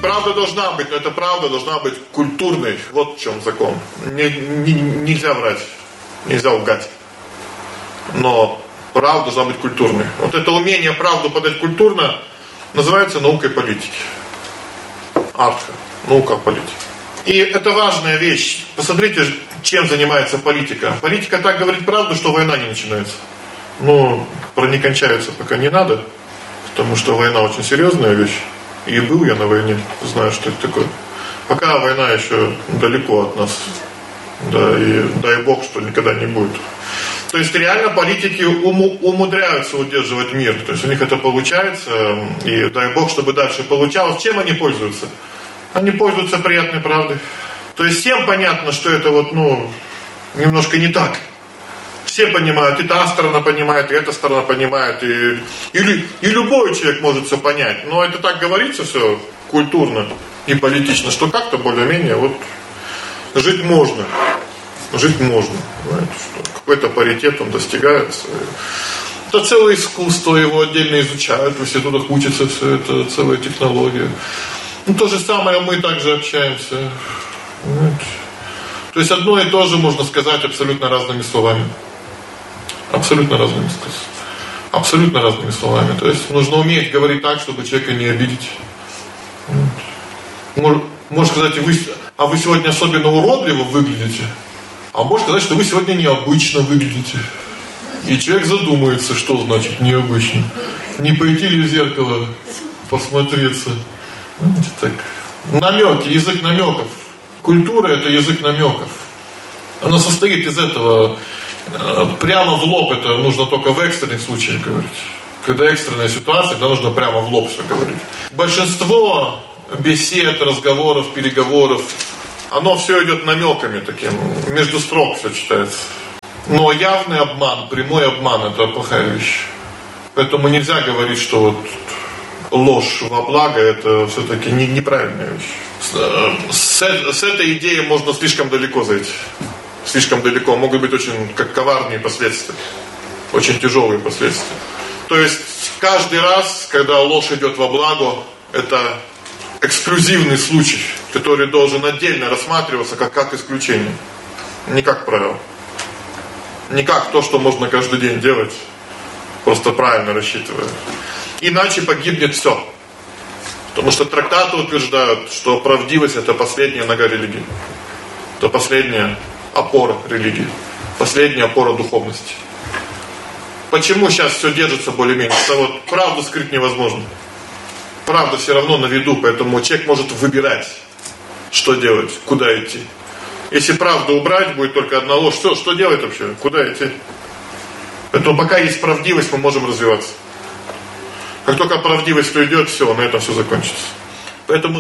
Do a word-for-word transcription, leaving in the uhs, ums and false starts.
правда должна быть, но эта правда должна быть культурной. Вот в чем закон. Не, не, нельзя врать, нельзя лгать. Но правда должна быть культурной. Вот это умение правду подать культурно называется наукой политики. Артха. Наука политики. И это важная вещь. Посмотрите, чем занимается политика. Политика так говорит правду, что война не начинается. Но про не кончаются пока не надо, потому что война очень серьезная вещь. И был я на войне, знаю, что это такое. Пока война еще далеко от нас. Да, и дай Бог, что никогда не будет. То есть реально политики уму, умудряются удерживать мир. То есть у них это получается. И дай Бог, чтобы дальше получалось. Чем они пользуются? Они пользуются приятной правдой. То есть всем понятно, что это вот, ну, немножко не так. Все понимают, и та сторона понимает, и эта сторона понимает, и, и, и любой человек может все понять. Но это так говорится все культурно и политично, что как-то более-менее вот жить можно. Жить можно. Знаете, что какой-то паритет он достигается. Это целое искусство, его отдельно изучают, в институтах учатся все это, целая технология. Ну, то же самое мы также общаемся. Знаете. То есть одно и то же можно сказать абсолютно разными словами. Абсолютно разными словами. Абсолютно разными словами. То есть нужно уметь говорить так, чтобы человека не обидеть. Можно сказать, вы, а вы сегодня особенно уродливо выглядите. А можно сказать, что вы сегодня необычно выглядите. И человек задумается, что значит необычно. Не пойти ли в зеркало посмотреться. Знаете, так. Намеки, язык намеков. Культура — это язык намеков. Она состоит из этого. Прямо в лоб это нужно только в экстренных случаях говорить. Когда экстренная ситуация, тогда нужно прямо в лоб все говорить. Большинство бесед, разговоров, переговоров, оно все идет намеками таким, между строк все читается. Но явный обман, прямой обман — это плохая вещь. Поэтому нельзя говорить, что вот ложь во благо — это все-таки не, неправильная вещь. С, с этой идеей можно слишком далеко зайти. Слишком далеко. Могут быть очень как коварные последствия. Очень тяжелые последствия. То есть каждый раз, когда ложь идет во благо, это эксклюзивный случай, который должен отдельно рассматриваться как, как исключение. Не как правило. Не как то, что можно каждый день делать, просто правильно рассчитывая. Иначе погибнет все. Потому что трактаты утверждают, что правдивость — это последняя нога религии. Это последняя опора религии. Последняя опора духовности. Почему сейчас все держится более-менее? Потому что вот правду скрыть невозможно. Правда все равно на виду, поэтому человек может выбирать, что делать, куда идти. Если правду убрать, будет только одна ложь. Все, что делать вообще? Куда идти? Поэтому пока есть правдивость, мы можем развиваться. Как только правдивость уйдет, все, на этом все закончится. Поэтому